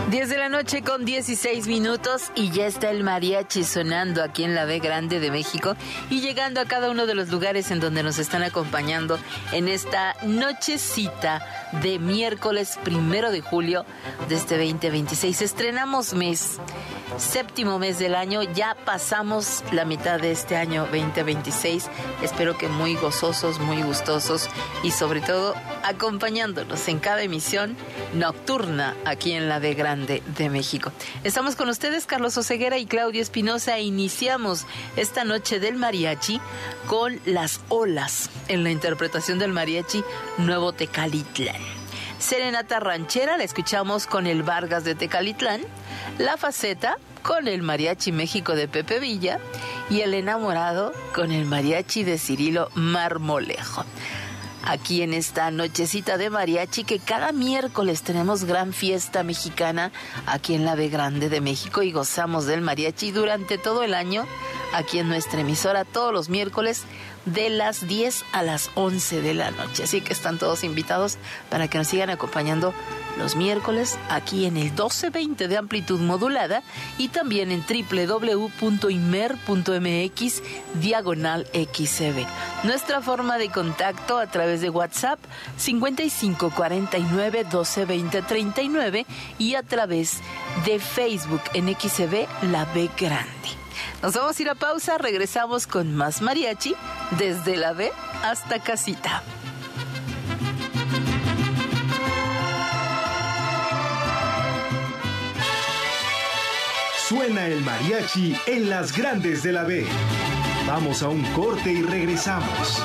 10 de la noche con 16 minutos y ya está el mariachi sonando aquí en la B Grande de México y llegando a cada uno de los lugares en donde nos están acompañando en esta nochecita de miércoles 1 de julio de este 2026. Estrenamos mes, séptimo mes del año, ya pasamos la mitad de este año 2026. Espero que muy gozosos, muy gustosos y sobre todo acompañándonos en cada emisión nocturna aquí en la B Grande de México. Estamos con ustedes, Carlos Oseguera y Claudia Espinosa, e iniciamos esta noche del mariachi con Las Olas, en la interpretación del mariachi Nuevo Tecalitlán. Serenata ranchera la escuchamos con el Vargas de Tecalitlán, La Faceta con el Mariachi México de Pepe Villa y El Enamorado con el mariachi de Cirilo Marmolejo. Aquí en esta nochecita de mariachi, que cada miércoles tenemos gran fiesta mexicana aquí en la B Grande de México y gozamos del mariachi durante todo el año aquí en nuestra emisora todos los miércoles de las 10 a las 11 de la noche. Así que están todos invitados para que nos sigan acompañando los miércoles aquí en el 1220 de amplitud modulada y también en www.imer.mx/XCB. Nuestra forma de contacto a través de WhatsApp 55 49 12 20 39 y a través de Facebook en XCB La B Grande. Nos vamos a ir a pausa, regresamos con más mariachi desde la B hasta casita. Suena el mariachi en las grandes de la B. Vamos a un corte y regresamos.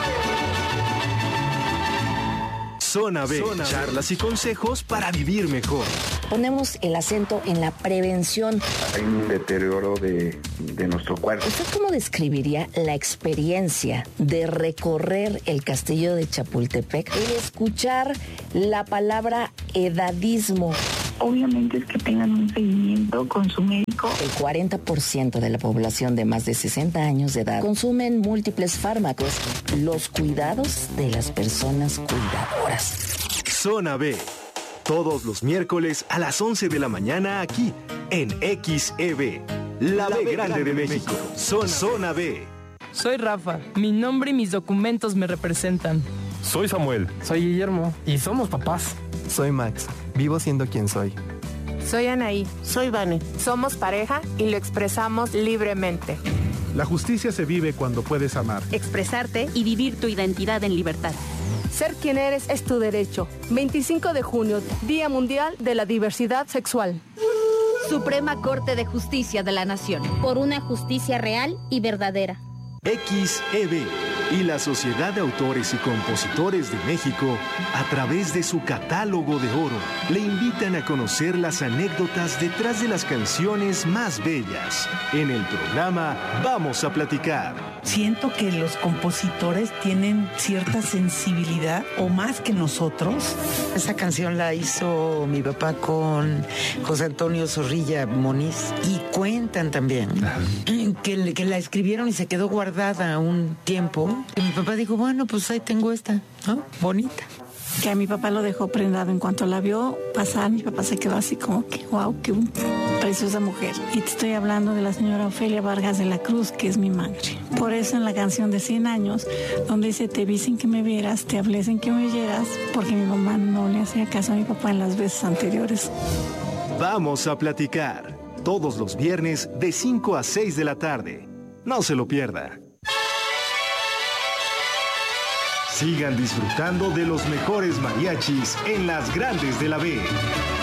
Zona B, charlas y consejos para vivir mejor. Ponemos el acento en la prevención. Hay un deterioro de nuestro cuerpo. ¿Usted cómo describiría la experiencia de recorrer el castillo de Chapultepec? El escuchar la palabra edadismo. Obviamente es que tengan un seguimiento con su médico. El 40% de la población de más de 60 años de edad consumen múltiples fármacos. Los cuidados de las personas cuidadoras. Zona B. Todos los miércoles a las 11 de la mañana aquí en XEB, la B Grande de México. Zona B. Soy Rafa. Mi nombre y mis documentos me representan. Soy Samuel. Soy Guillermo. Y somos papás. Soy Max. Vivo siendo quien soy. Soy Anaí. Soy Vane. Somos pareja y lo expresamos libremente. La justicia se vive cuando puedes amar, expresarte y vivir tu identidad en libertad. Ser quien eres es tu derecho. 25 de junio, Día Mundial de la Diversidad Sexual. Suprema Corte de Justicia de la Nación. Por una justicia real y verdadera. XEB y la Sociedad de Autores y Compositores de México, a través de su catálogo de oro, le invitan a conocer las anécdotas detrás de las canciones más bellas. En el programa Vamos a Platicar. Siento que los compositores tienen cierta sensibilidad, o más que nosotros. Esa canción la hizo mi papá con José Antonio Zorrilla Moniz, y cuentan también que la escribieron y se quedó guardada un tiempo. Y mi papá dijo, bueno, pues ahí tengo esta, ¿no? Bonita. Que a mi papá lo dejó prendado. En cuanto la vio pasar, mi papá se quedó así como que, wow, qué preciosa mujer. Y te estoy hablando de la señora Ofelia Vargas de la Cruz, que es mi madre. Por eso en la canción de 100 años, donde dice, te vi sin que me vieras, te hablé sin que me oyeras, porque mi mamá no le hacía caso a mi papá en las veces anteriores. Vamos a Platicar, todos los viernes de 5 a 6 de la tarde. No se lo pierda. Sigan disfrutando de los mejores mariachis en las grandes de la B.